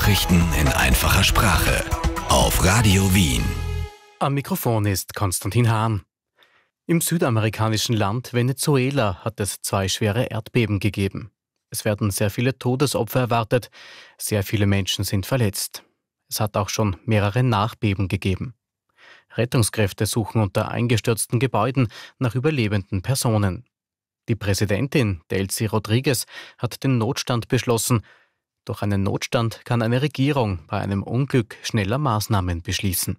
Nachrichten in einfacher Sprache auf Radio Wien. Am Mikrofon ist Konstantin Hahn. Im südamerikanischen Land Venezuela hat es 2 schwere Erdbeben gegeben. Es werden sehr viele Todesopfer erwartet, sehr viele Menschen sind verletzt. Es hat auch schon mehrere Nachbeben gegeben. Rettungskräfte suchen unter eingestürzten Gebäuden nach überlebenden Personen. Die Präsidentin, Delcy Rodriguez, hat den Notstand beschlossen. Durch einen Notstand kann eine Regierung bei einem Unglück schneller Maßnahmen beschließen.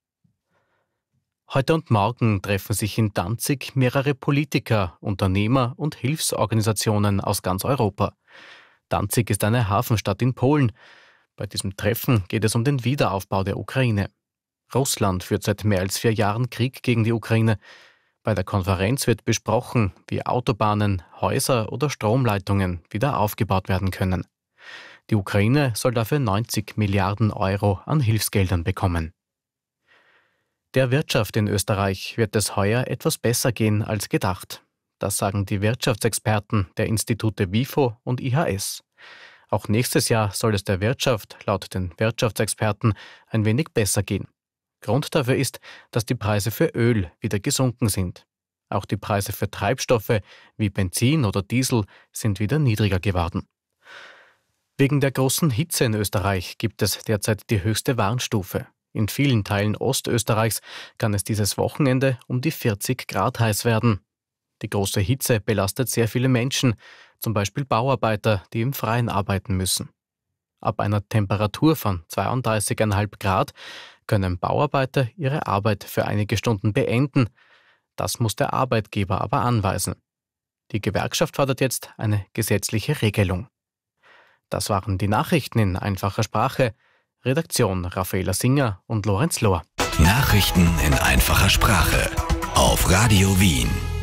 Heute und morgen treffen sich in Danzig mehrere Politiker, Unternehmer und Hilfsorganisationen aus ganz Europa. Danzig ist eine Hafenstadt in Polen. Bei diesem Treffen geht es um den Wiederaufbau der Ukraine. Russland führt seit mehr als 4 Jahren Krieg gegen die Ukraine. Bei der Konferenz wird besprochen, wie Autobahnen, Häuser oder Stromleitungen wieder aufgebaut werden können. Die Ukraine soll dafür 90 Milliarden Euro an Hilfsgeldern bekommen. Der Wirtschaft in Österreich wird es heuer etwas besser gehen als gedacht. Das sagen die Wirtschaftsexperten der Institute WIFO und IHS. Auch nächstes Jahr soll es der Wirtschaft laut den Wirtschaftsexperten ein wenig besser gehen. Grund dafür ist, dass die Preise für Öl wieder gesunken sind. Auch die Preise für Treibstoffe wie Benzin oder Diesel sind wieder niedriger geworden. Wegen der großen Hitze in Österreich gibt es derzeit die höchste Warnstufe. In vielen Teilen Ostösterreichs kann es dieses Wochenende um die 40 Grad heiß werden. Die große Hitze belastet sehr viele Menschen, zum Beispiel Bauarbeiter, die im Freien arbeiten müssen. Ab einer Temperatur von 32,5 Grad können Bauarbeiter ihre Arbeit für einige Stunden beenden. Das muss der Arbeitgeber aber anweisen. Die Gewerkschaft fordert jetzt eine gesetzliche Regelung. Das waren die Nachrichten in einfacher Sprache. Redaktion Raffaela Singer und Lorenz Lohr. Nachrichten in einfacher Sprache auf Radio Wien.